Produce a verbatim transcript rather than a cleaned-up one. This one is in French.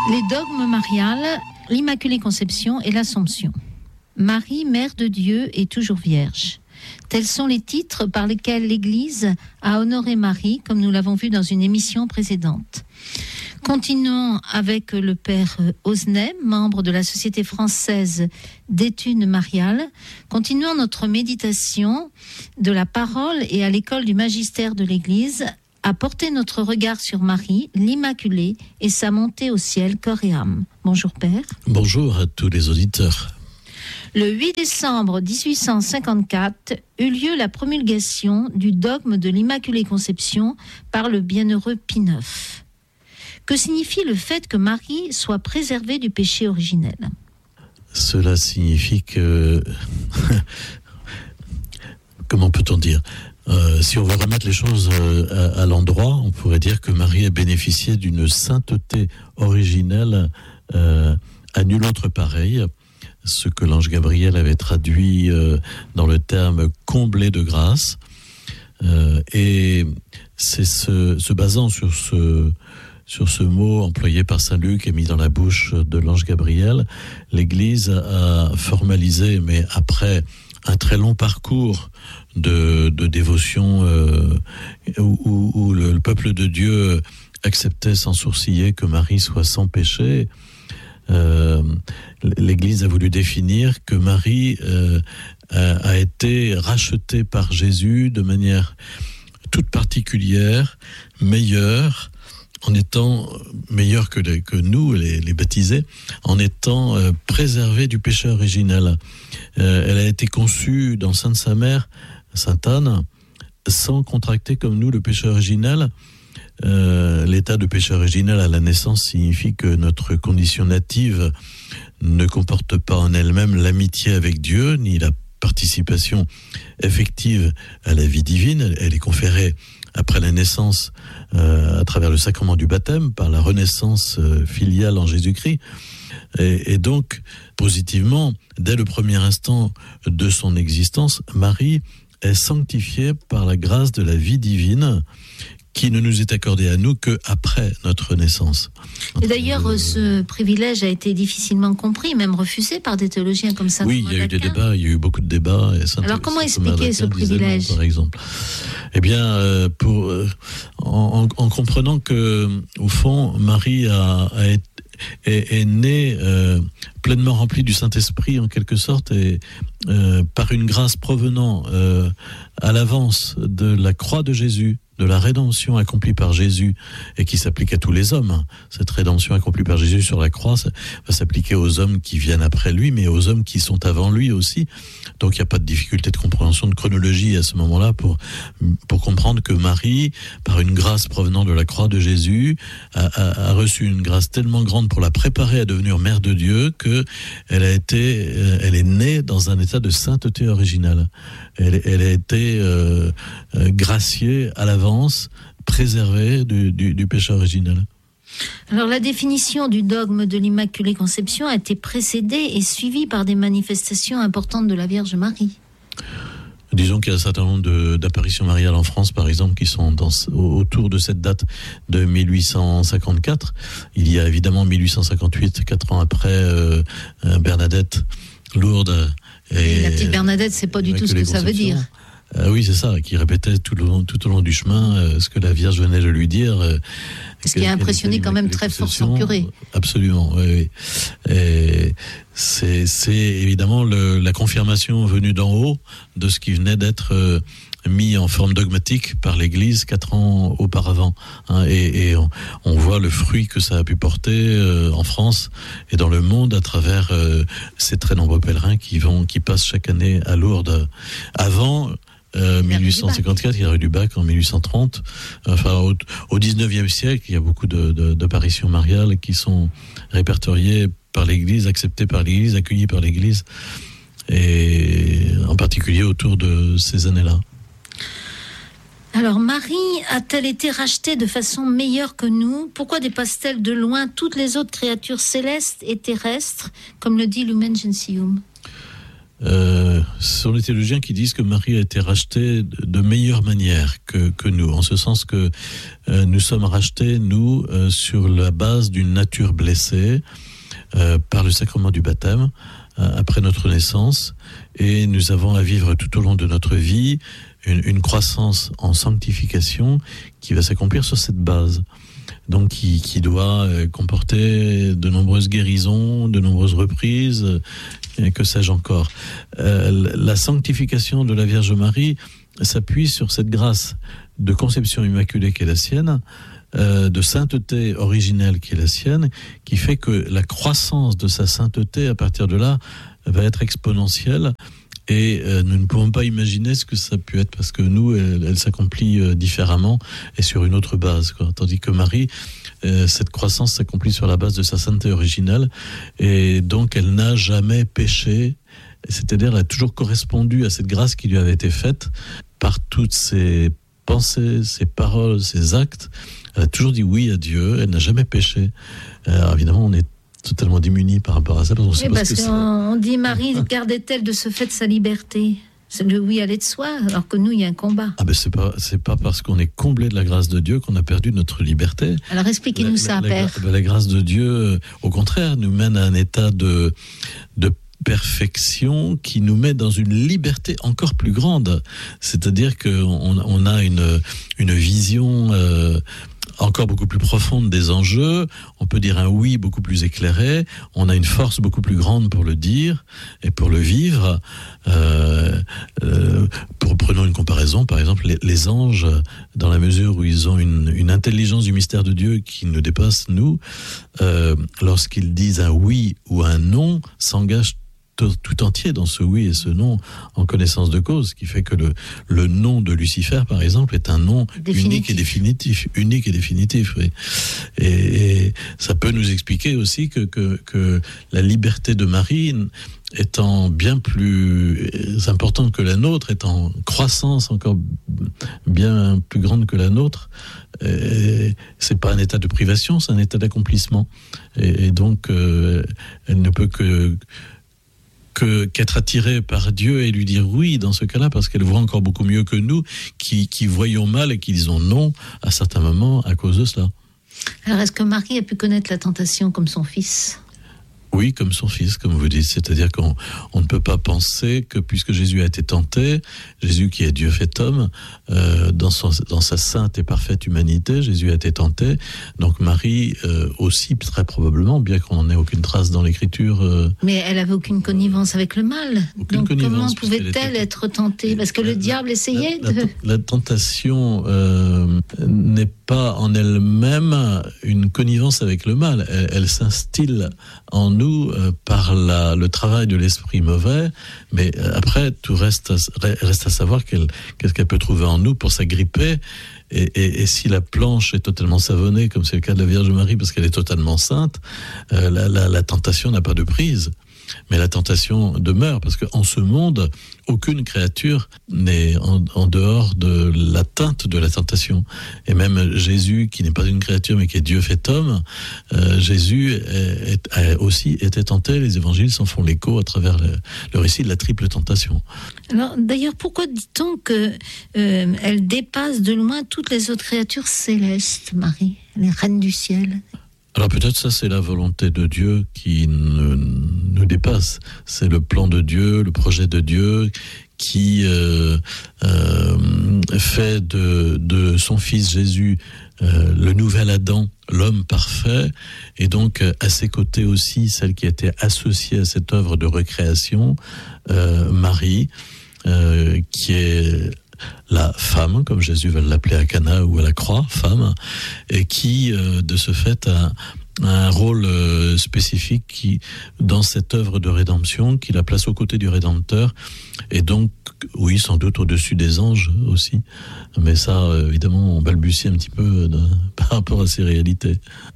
Les dogmes mariales, l'Immaculée Conception et l'Assomption. Marie, Mère de Dieu, est toujours vierge. Tels sont les titres par lesquels l'Église a honoré Marie, comme nous l'avons vu dans une émission précédente. Continuons avec le Père Osnem, membre de la Société française d'études mariales. Continuons notre méditation de la parole et à l'école du magistère de l'Église à porter notre regard sur Marie, l'Immaculée, et sa montée au ciel, corps et âme. Bonjour Père. Bonjour à tous les auditeurs. Le huit décembre dix-huit cent cinquante-quatre eut lieu la promulgation du dogme de l'Immaculée Conception par le bienheureux Pie neuf. Que signifie le fait que Marie soit préservée du péché originel ? Cela signifie que... Comment peut-on dire ? Euh, si on veut remettre les choses euh, à, à l'endroit, on pourrait dire que Marie a bénéficié d'une sainteté originelle euh, à nul autre pareil, ce que l'ange Gabriel avait traduit euh, dans le terme « comblé de grâce euh, ». Et c'est ce, se basant sur ce, sur ce mot employé par saint Luc et mis dans la bouche de l'ange Gabriel, l'Église a formalisé, mais après un très long parcours de, de dévotion euh, où, où le, le peuple de Dieu acceptait sans sourciller que Marie soit sans péché. Euh, L'Église a voulu définir que Marie euh, a, a été rachetée par Jésus de manière toute particulière, meilleure, en étant meilleure que, les, que nous, les, les baptisés, en étant euh, préservée du péché originel. Euh, elle a été conçue dans le sein de sa mère, Sainte Anne, sans contracter comme nous le péché originel. Euh, l'état de péché originel à la naissance signifie que notre condition native ne comporte pas en elle-même l'amitié avec Dieu, ni la participation effective à la vie divine. Elle est conférée après la naissance euh, à travers le sacrement du baptême, par la renaissance euh, filiale en Jésus-Christ. Et, et donc, positivement, dès le premier instant de son existence, Marie est sanctifiée par la grâce de la vie divine qui ne nous est accordée à nous qu'après notre naissance. Et d'ailleurs, euh, ce privilège a été difficilement compris, même refusé par des théologiens comme ça. Oui, il y a eu des débats, il y a eu beaucoup de débats. Et Saint, Alors comment Saint expliquer ce privilège non, par exemple ? Eh bien, euh, pour, euh, en, en comprenant que, au fond, Marie a, a été Est, est né euh, pleinement rempli du Saint-Esprit en quelque sorte et euh, par une grâce provenant euh, à l'avance de la croix de Jésus, de la rédemption accomplie par Jésus et qui s'applique à tous les hommes. Cette rédemption accomplie par Jésus sur la croix ça va s'appliquer aux hommes qui viennent après lui, mais aux hommes qui sont avant lui aussi. Donc il n'y a pas de difficulté de compréhension de chronologie à ce moment-là pour, pour comprendre que Marie, par une grâce provenant de la croix de Jésus, a, a, a reçu une grâce tellement grande pour la préparer à devenir mère de Dieu que elle a été, elle est née dans un état de sainteté originale. Elle, elle a été euh, euh, graciée à l'avance, préservée du, du, du péché originel. Alors la définition du dogme de l'Immaculée Conception a été précédée et suivie par des manifestations importantes de la Vierge Marie. Disons qu'il y a un certain nombre de, d'apparitions mariales en France, par exemple, qui sont dans, autour de cette date de mille huit cent cinquante-quatre. Il y a évidemment mille huit cent cinquante-huit, quatre ans après euh, Bernadette, Lourdes. Et, et la petite Bernadette, c'est pas du tout ce que ça veut dire. Euh, oui, c'est ça, qui répétait tout, le long, tout au long du chemin euh, ce que la Vierge venait de lui dire. Euh, ce qui a impressionné quand même très fort son curé. Absolument, oui. oui. Et c'est, c'est évidemment le, la confirmation venue d'en haut de ce qui venait d'être euh, mis en forme dogmatique par l'Église quatre ans auparavant. Hein, et et on, on voit le fruit que ça a pu porter euh, en France et dans le monde à travers euh, ces très nombreux pèlerins qui vont, qui passent chaque année à Lourdes. Avant Euh, mille huit cent cinquante-quatre, il y a eu du bac en mille huit cent trente. Enfin, au, au dix-neuvième siècle, il y a beaucoup de, de, d'apparitions mariales qui sont répertoriées par l'Église, acceptées par l'Église, accueillies par l'Église, et en particulier autour de ces années-là. Alors, Marie a-t-elle été rachetée de façon meilleure que nous ? Pourquoi dépasse-t-elle de loin toutes les autres créatures célestes et terrestres, comme le dit Lumen Gentium ? Euh, ce sont les théologiens qui disent que Marie a été rachetée de meilleure manière que, que nous, en ce sens que euh, nous sommes rachetés, nous, euh, sur la base d'une nature blessée euh, par le sacrement du baptême, euh, après notre naissance, et nous avons à vivre tout au long de notre vie une, une croissance en sanctification qui va s'accomplir sur cette base. Donc qui, qui doit comporter de nombreuses guérisons, de nombreuses reprises, et que sais-je encore. Euh, la sanctification de la Vierge Marie s'appuie sur cette grâce de conception immaculée qui est la sienne, euh, de sainteté originelle qui est la sienne, qui fait que la croissance de sa sainteté, à partir de là, va être exponentielle. Et euh, nous ne pouvons pas imaginer ce que ça a pu être, parce que nous, elle, elle s'accomplit euh, différemment et sur une autre base, quoi. Tandis que Marie, euh, cette croissance s'accomplit sur la base de sa sainteté originelle, et donc elle n'a jamais péché, c'est-à-dire elle a toujours correspondu à cette grâce qui lui avait été faite par toutes ses pensées, ses paroles, ses actes. Elle a toujours dit oui à Dieu, elle n'a jamais péché. Alors évidemment, on est totalement démunis par rapport à ça. Parce, oui, parce qu'on dit Marie gardait-elle de ce fait sa liberté. Le oui allait de soi, alors que nous, il y a un combat. Ah ben c'est pas, c'est pas parce qu'on est comblé de la grâce de Dieu qu'on a perdu notre liberté. Alors expliquez-nous la, ça, la, Père. La, la grâce de Dieu, au contraire, nous mène à un état de, de perfection qui nous met dans une liberté encore plus grande. C'est-à-dire qu'on on a une, une vision euh, encore beaucoup plus profonde des enjeux, on peut dire un oui beaucoup plus éclairé, on a une force beaucoup plus grande pour le dire et pour le vivre. Euh, euh, pour, prenons une comparaison, par exemple, les, les anges, dans la mesure où ils ont une, une intelligence du mystère de Dieu qui nous dépasse, nous, euh, lorsqu'ils disent un oui ou un non, s'engagent tout, tout entier dans ce oui et ce non en connaissance de cause, ce qui fait que le, le non de Lucifer, par exemple, est un non définitif. unique et définitif. Unique et définitif, oui. Et, et ça peut nous expliquer aussi que, que, que la liberté de Marie, étant bien plus importante que la nôtre, étant en croissance encore bien plus grande que la nôtre, et c'est pas un état de privation, c'est un état d'accomplissement. Et, et donc, euh, elle ne peut que Que, qu'être attirée par Dieu et lui dire oui dans ce cas-là, parce qu'elle voit encore beaucoup mieux que nous, qui, qui voyons mal et qui disons non à certains moments à cause de cela. Alors, est-ce que Marie a pu connaître la tentation comme son fils ? Oui, comme son fils, comme vous dites. C'est-à-dire qu'on on ne peut pas penser que, puisque Jésus a été tenté, Jésus qui est Dieu fait homme, euh, dans, son, dans sa sainte et parfaite humanité, Jésus a été tenté. Donc Marie euh, aussi, très probablement, bien qu'on n'en ait aucune trace dans l'Écriture. Euh, Mais elle n'avait aucune connivence avec le mal. Aucune Donc connivence, comment pouvait-elle était... être tentée ? Parce que la, le diable essayait la, de... La, la tentation euh, n'est pas en elle-même une connivence avec le mal. Elle, elle s'instille en nous euh, par la, le travail de l'esprit mauvais, mais euh, après tout reste à, reste à savoir qu'elle, qu'est-ce qu'elle peut trouver en nous pour s'agripper, et, et, et si la planche est totalement savonnée, comme c'est le cas de la Vierge Marie, parce qu'elle est totalement sainte, euh, la, la, la tentation n'a pas de prise. Mais la tentation demeure, parce qu'en ce monde, aucune créature n'est en, en dehors de l'atteinte de la tentation. Et même Jésus, qui n'est pas une créature, mais qui est Dieu fait homme, euh, Jésus est, est, a aussi été tenté. Les évangiles s'en font l'écho à travers le, le récit de la triple tentation. Alors, d'ailleurs, pourquoi dit-on qu'elle euh, dépasse de loin toutes les autres créatures célestes, Marie, les reines du ciel ? Alors peut-être ça c'est la volonté de Dieu qui nous, nous dépasse. C'est le plan de Dieu, le projet de Dieu qui euh, euh, fait de, de son fils Jésus euh, le nouvel Adam, l'homme parfait, et donc à ses côtés aussi celle qui était associée à cette œuvre de recréation, euh, Marie, euh, qui est la femme, comme Jésus va l'appeler à Cana ou à la croix, femme, et qui, euh, de ce fait, a, a un rôle euh, spécifique qui, dans cette œuvre de rédemption, qui la place aux côtés du Rédempteur, et donc, oui, sans doute au-dessus des anges aussi. Mais ça, euh, évidemment, on balbutie un petit peu de, par rapport à ces réalités.